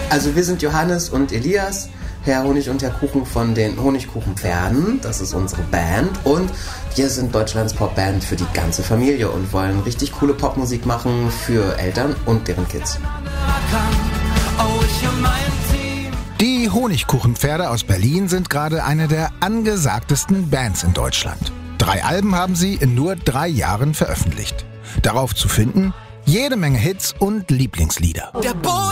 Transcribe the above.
Also wir sind Johannes und Elias, Herr Honig und Herr Kuchen von den Honigkuchenpferden. Das ist unsere Band und wir sind Deutschlands Popband für die ganze Familie und wollen richtig coole Popmusik machen für Eltern und deren Kids. Die Honigkuchenpferde aus Berlin sind gerade eine der angesagtesten Bands in Deutschland. 3 Alben haben sie in nur 3 Jahren veröffentlicht. Darauf zu finden jede Menge Hits und Lieblingslieder.